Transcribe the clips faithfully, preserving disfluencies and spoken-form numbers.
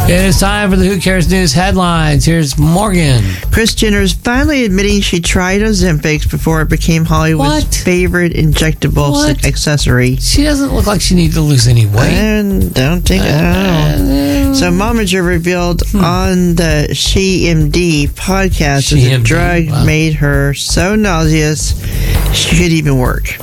It is time for the Who Cares News headlines. Here's Morgan. Kris Jenner's finally admitting she tried Ozempic before it became Hollywood's What? favorite injectable What? accessory. She doesn't look like she needs to lose any weight. I don't think I don't know. So Momager revealed Hmm. on the She M D podcast that She the M D, drug wow. made her so nauseous she couldn't even work.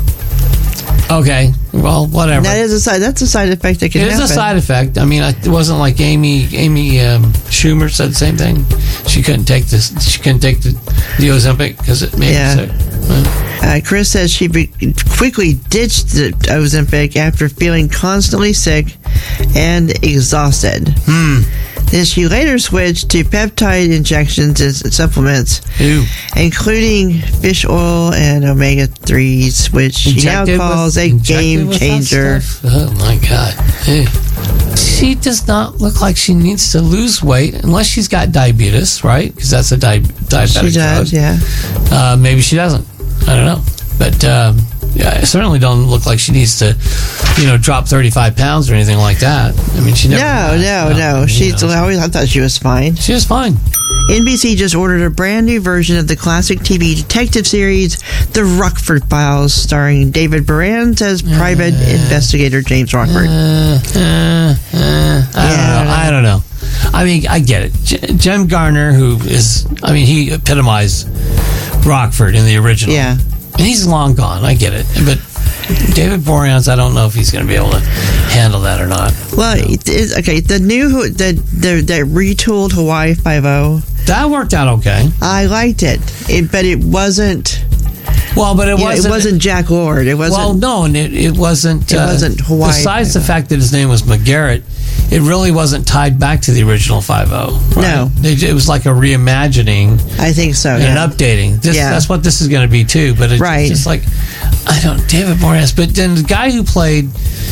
Okay, well, whatever. That is a side. That's a side effect that can It is happen. a side effect. I mean, I- it wasn't like Amy Amy um, Schumer said the same thing. She couldn't take this. She couldn't take the, the Ozempic because it made Yeah. her sick. Well, Uh, Kris says she be- quickly ditched the Ozempic after feeling constantly sick and exhausted. Hmm. Then she later switched to peptide injections and supplements, Ew. including fish oil and omega threes, which she now Injected calls with- a injected game with that changer. stuff? Oh my god. Ew. She does not look like she needs to lose weight unless she's got diabetes, right? Because that's a di- diabetic She does, drug. yeah. Uh, maybe she doesn't. I don't know. But um, yeah, it certainly don't look like she needs to, you know, drop thirty-five pounds or anything like that. I mean, she never. No, has. no, no. you She's know. always. I thought she was fine. She was fine. N B C just ordered a brand new version of the classic T V detective series, The Rockford Files, starring David Boreanaz as private investigator James Rockford. Uh, uh, uh, I Yeah, don't know. I don't know. I mean, I get it. J- Jim Garner, who is, I mean, he epitomized Rockford in the original. Yeah. And he's long gone. I get it. But David Boreanaz, I don't know if he's going to be able to handle that or not. Well, it is, okay, the new, the, the, the retooled Hawaii Five-O, That worked out okay. I liked it, it but it wasn't, Well, but it you know, wasn't. it wasn't Jack Lord. It wasn't. Well, no, and it, it wasn't. It wasn't Hawaii Besides the Five-O. fact that his name was McGarrett, it really wasn't tied back to the original Five-O. Right? No. They, it was like a reimagining I think so. and Yeah. an updating. This, Yeah. That's what this is going to be too. But it's Right. just like, I don't, David Boreanaz. But then the guy who played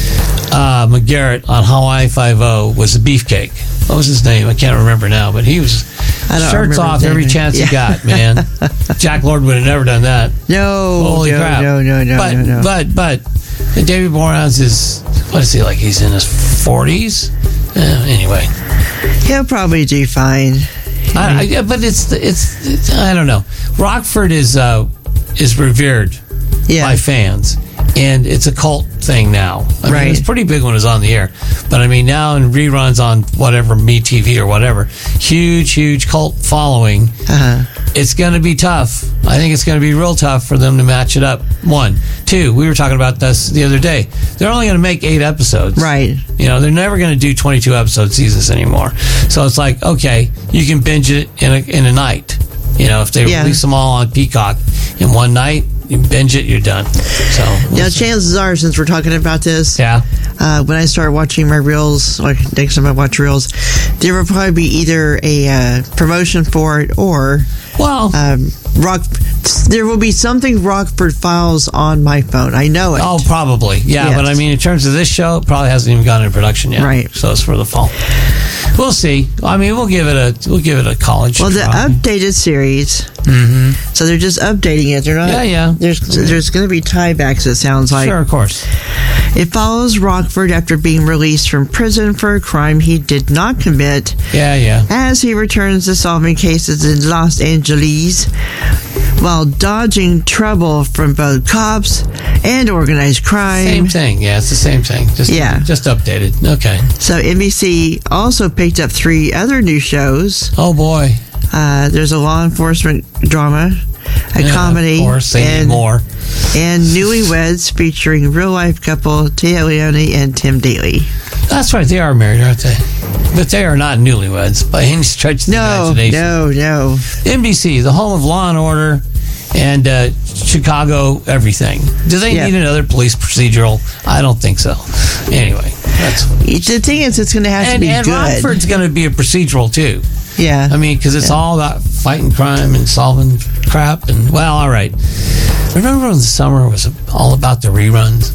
uh, McGarrett on Hawaii Five-O was the Beefcake. What was his name? I can't remember now. But he was I don't shirts remember off his every name. chance Yeah. he got, man. Jack Lord would have never done that. No, Holy no, crap. no, no, no, but, no, no. But, but, David Boreanaz is, what is he, like he's in his forties? Uh, anyway. He'll probably do fine. I, I, yeah, but it's, it's, it's, I don't know. Rockford is, uh, is revered Yeah. by fans. And it's a cult thing now. I mean, Right. it was pretty big when it was on the air. But I mean, now in reruns on whatever, MeTV or whatever, huge, huge cult following. Uh-huh. It's going to be tough. I think it's going to be real tough for them to match it up. One. Two, we were talking about this the other day. They're only going to make eight episodes. Right. You know, they're never going to do twenty-two episode seasons anymore. So it's like, okay, you can binge it in a, in a night. You know, if they Yeah. release them all on Peacock in one night, you binge it, you're done. So, we'll Now, see. chances are, since we're talking about this, yeah. uh, when I start watching my reels, like next time I watch reels, there will probably be either a uh, promotion for it or Well, um, rock. There will be something Rockford Files on my phone. I know it. oh, probably. Yeah, Yes. but I mean, in terms of this show, it probably hasn't even gone into production yet. Right. So it's for the fall. We'll see. I mean, we'll give it a we'll give it a college Well, the try. updated series. Mhm. So they're just updating it. They're not. Yeah, yeah. There's there's going to be tiebacks. It sounds like. Sure, of course. It follows Rockford after being released from prison for a crime he did not commit, Yeah, yeah. as he returns to solving cases in Los Angeles while dodging trouble from both cops and organized crime. Same thing. Yeah, it's the same thing. Just Yeah. just updated. Okay. So N B C also picked up three other new shows. Oh boy. Uh, there's a law enforcement drama, a Yeah, comedy, Of course, they need and, more. and Newlyweds featuring real-life couple Tia Leone and Tim Daly. That's right. They are married, aren't they? But they are not newlyweds by any stretch of the No, imagination. no, no. N B C, the home of Law and Order and uh, Chicago everything. Do they Yeah. need another police procedural? I don't think so. Anyway, that's The thing is, it's going to have to and, be and good. Rockford's going to be a procedural too. Yeah. I mean, because it's Yeah. all about fighting crime and solving crap. And well, all right. Remember when the summer was all about the reruns?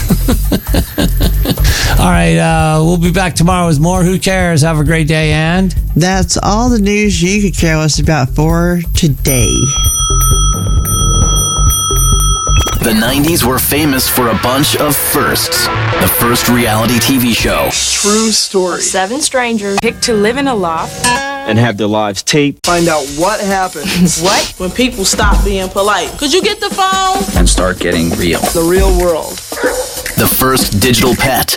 All right, uh, we'll be back tomorrow with more Who Cares? Have a great day, and That's all the news you could care less about for today. The nineties were famous for a bunch of firsts. The first reality T V show. True story. Seven strangers picked to live in a loft and have their lives taped. Find out what happens. What? When people stop being polite. Could you get the phone? And start getting real. The real world. The first digital pet.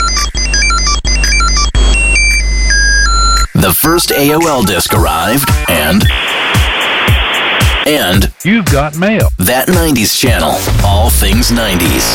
The first A O L disc arrived, and... And... You've got mail. That nineties channel. All things nineties.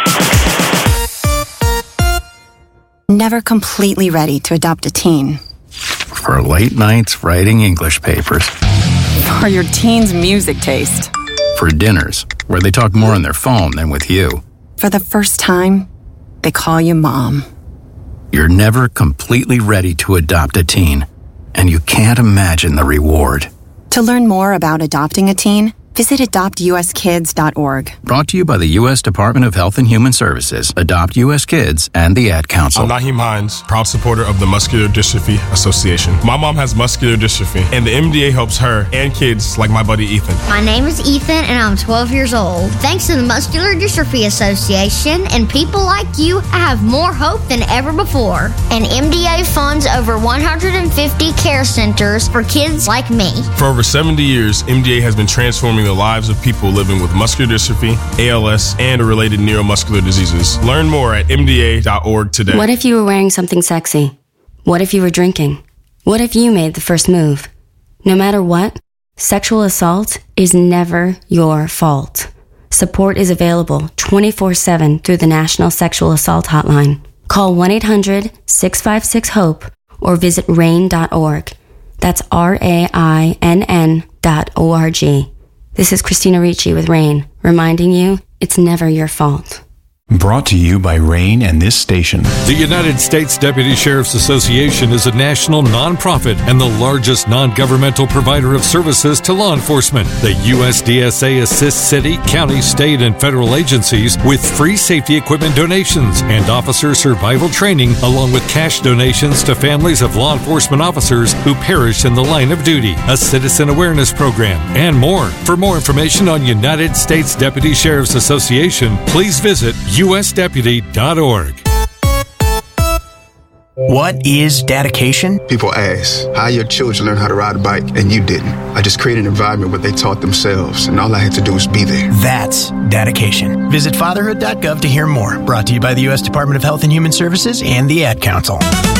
Never completely ready to adopt a teen. For late nights writing English papers. For your teen's music taste. For dinners, where they talk more on their phone than with you. For the first time, they call you mom. You're never completely ready to adopt a teen, and you can't imagine the reward. To learn more about adopting a teen, visit adopt u s kids dot org. Brought to you by the U S Department of Health and Human Services, Adopt U S Kids, and the Ad Council. I'm Naheem Hines, proud supporter of the Muscular Dystrophy Association. My mom has muscular dystrophy, and the M D A helps her and kids like my buddy Ethan. My name is Ethan, and I'm twelve years old. Thanks to the Muscular Dystrophy Association and people like you, I have more hope than ever before. And M D A funds over one hundred fifty care centers for kids like me. For over seventy years, M D A has been transforming the lives of people living with muscular dystrophy, A L S, and related neuromuscular diseases. Learn more at M D A dot org today. What if you were wearing something sexy? What if you were drinking? What if you made the first move? No matter what, sexual assault is never your fault. Support is available twenty-four seven through the National Sexual Assault Hotline. Call one eight hundred six five six HOPE or visit rain dot org. That's R A I N N dot O R G. This is Christina Ricci with RAIN, reminding you it's never your fault. Brought to you by RAIN and this station. The United States Deputy Sheriff's Association is a national nonprofit and the largest non-governmental provider of services to law enforcement. The U S D S A assists city, county, state, and federal agencies with free safety equipment donations and officer survival training, along with cash donations to families of law enforcement officers who perish in the line of duty, a citizen awareness program, and more. For more information on United States Deputy Sheriff's Association, please visit U S deputy dot org. What is dedication? People ask, how your children learn how to ride a bike and you didn't? I just created an environment where they taught themselves, and all I had to do was be there. That's dedication. Visit fatherhood dot gov to hear more. Brought to you by the U S Department of Health and Human Services and the Ad Council.